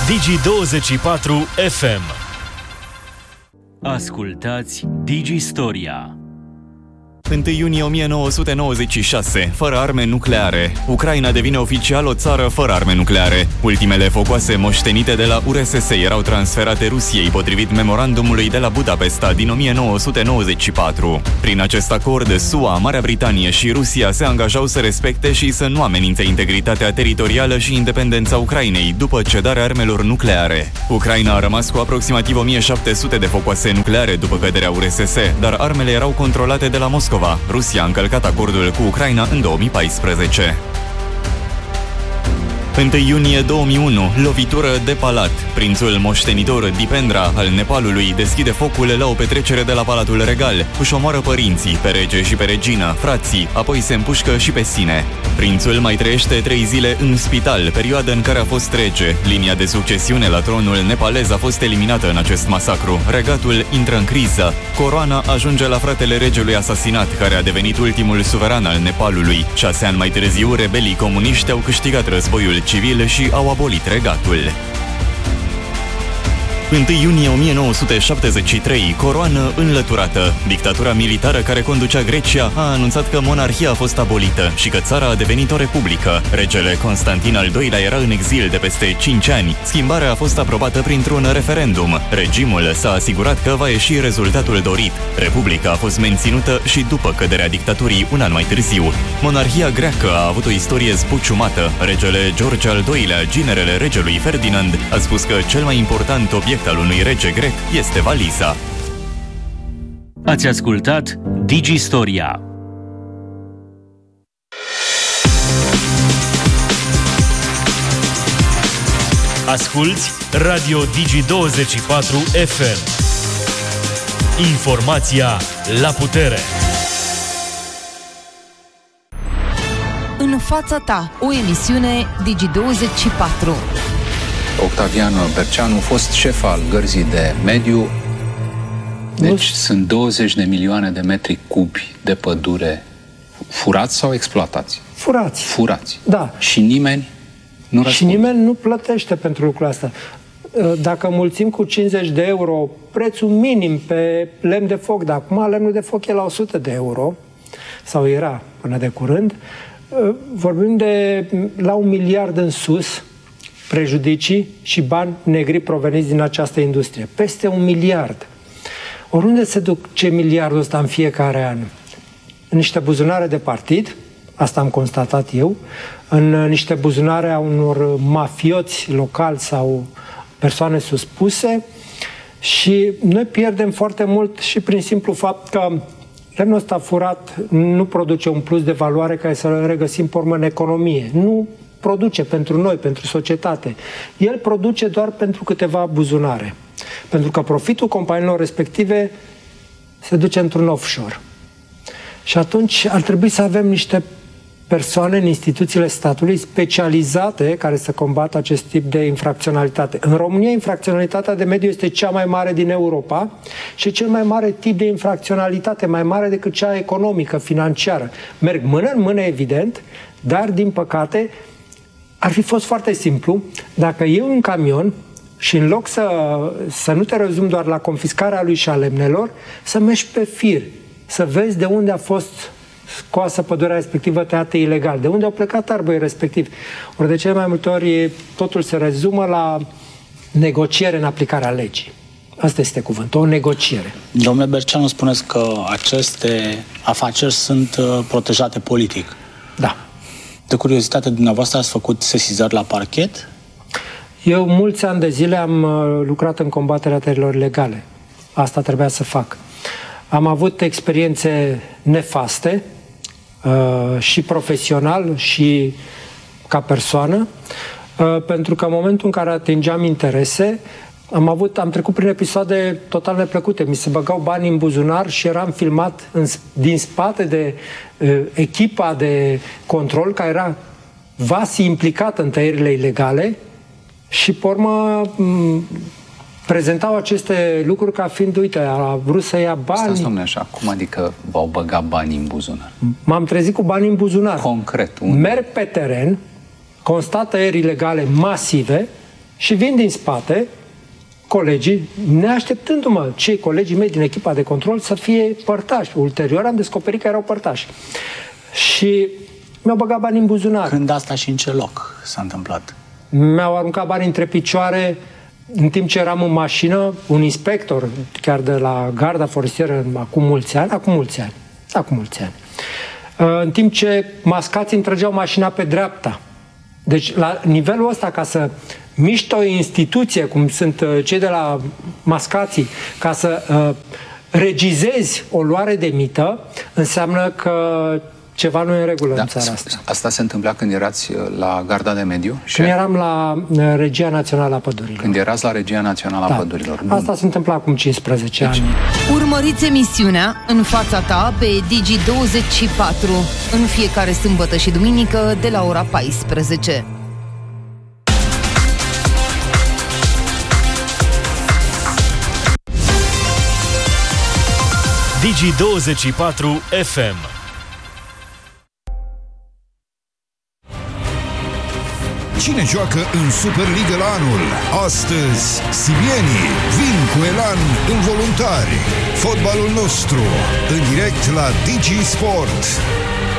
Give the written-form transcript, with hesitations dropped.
Digi24 FM. Ascultați Digistoria. 1 iunie 1996, fără arme nucleare. Ucraina devine oficial o țară fără arme nucleare. Ultimele focoase moștenite de la URSS erau transferate Rusiei, potrivit memorandumului de la Budapesta din 1994. Prin acest acord, SUA, Marea Britanie și Rusia se angajau să respecte și să nu amenințe integritatea teritorială și independența Ucrainei după cedarea armelor nucleare. Ucraina a rămas cu aproximativ 1700 de focoase nucleare după căderea URSS, dar armele erau controlate de la Moscova. Rusia a încălcat acordul cu Ucraina în 2014. 1 iunie 2001, lovitură de palat. Prințul moștenitor Dipendra al Nepalului deschide focul la o petrecere de la Palatul Regal. Își omoară părinții, pe rege și pe regină, frații, apoi se împușcă și pe sine. Prințul mai trăiește 3 zile în spital, perioadă în care a fost rege. Linia de succesiune la tronul nepalez a fost eliminată în acest masacru. Regatul intră în criză. Coroana ajunge la fratele regelui asasinat, care a devenit ultimul suveran al Nepalului. 6 ani mai târziu, rebelii comuniști au câștigat războiul civil și au abolit regatul. 1 iunie 1973, coroană înlăturată. Dictatura militară care conducea Grecia a anunțat că monarhia a fost abolită și că țara a devenit o republică. Regele Constantin al II-lea era în exil de peste 5 ani. Schimbarea a fost aprobată printr-un referendum. Regimul s-a asigurat că va ieși rezultatul dorit. Republica a fost menținută și după căderea dictaturii un an mai târziu. Monarhia greacă a avut o istorie zbuciumată. Regele George al II-lea, ginerele regelui Ferdinand, a spus că cel mai important obiect al unui rege grec este valiza. Ați ascultat Digistoria. Asculți Radio Digi24 FM. Informația la putere. În fața ta, o emisiune Digi24. Octavian Berceanu, fost șef al Gărzii de Mediu. Deci sunt 20 de milioane de metri cubi de pădure furați sau exploatați? Furați. Furați. Da. Și nimeni nu răspunde. Și nimeni nu plătește pentru lucrul ăsta. Dacă mulțim cu 50 de euro prețul minim pe lemn de foc, dar acum lemnul de foc e la 100 de euro, sau era până de curând, vorbim de la 1 miliard în sus prejudicii și bani negri proveniți din această industrie. Peste 1 miliard. Oriunde se duce miliardul ăsta în fiecare an? În niște buzunare de partid, asta am constatat eu, în niște buzunare a unor mafioți locali sau persoane suspuse, și noi pierdem foarte mult și prin simplu fapt că lemnul ăsta furat nu produce un plus de valoare care să-l regăsim pe urmă în economie. Nu produce pentru noi, pentru societate. El produce doar pentru câteva buzunare. Pentru că profitul companiilor respective se duce într-un offshore. Și atunci ar trebui să avem niște persoane în instituțiile statului specializate care să combată acest tip de infracționalitate. În România, infracționalitatea de mediu este cea mai mare din Europa și cel mai mare tip de infracționalitate, mai mare decât cea economică, financiară. Merg mână în mână, evident, dar, din păcate, ar fi fost foarte simplu dacă iei un camion și în loc să nu te rezumi doar la confiscarea lui și a lemnelor, să mergi pe fir, să vezi de unde a fost scoasă pădurea respectivă, tăiată ilegal, de unde au plecat arborii respectiv. Ori de cele mai multe ori totul se rezumă la negociere în aplicarea legii. Asta este cuvântul, o negociere. Domnule Berceanu, spuneți că aceste afaceri sunt protejate politic. Da. De curiozitate, dumneavoastră ați făcut sesizări la parchet? Eu mulți ani de zile am lucrat în combaterea terilor legale. Asta trebuia să fac. Am avut experiențe nefaste și profesional și ca persoană, pentru că în momentul în care atingeam interese, am trecut prin episoade total neplăcute. Mi se băgau bani în buzunar și eram filmat din spate de echipa de control care era vasi implicată în tăierile ilegale și, pe urmă, prezentau aceste lucruri ca fiind, uite, a vrut să ia bani. Stați, domnule, așa, cum adică v-au băgat banii în buzunar? M-am trezit cu bani în buzunar. Concret, unde? Merg pe teren, constat tăieri ilegale masive, Și vin din spate colegii, neașteptându-mă cei colegii mei din echipa de control să fie părtași. Ulterior am descoperit că erau părtași. Și mi-au băgat bani în buzunar. Când asta și în ce loc s-a întâmplat? Mi-au aruncat bani între picioare în timp ce eram în mașină, un inspector, chiar de la garda forestieră, acum mulți ani, în timp ce mascații îmi trăgeau mașina pe dreapta. Deci, la nivelul ăsta, ca să miști o instituție, cum sunt cei de la mascații, ca să regizezi o luare de mită, înseamnă că ceva nu e în regulă în țara asta. Asta se întâmpla când erați la Garda de Mediu? Când eram la Regia Națională a Pădurilor. Când erați la Regia Națională a Pădurilor. Bun. Asta se întâmpla acum 15 ani. Urmăriți emisiunea În fața ta pe Digi24 în fiecare sâmbătă și duminică de la ora 14. Digi24 FM. Cine joacă în Superliga la anul? Astăzi, sibienii vin cu elan involuntari. Fotbalul nostru, în direct la Digi Sport.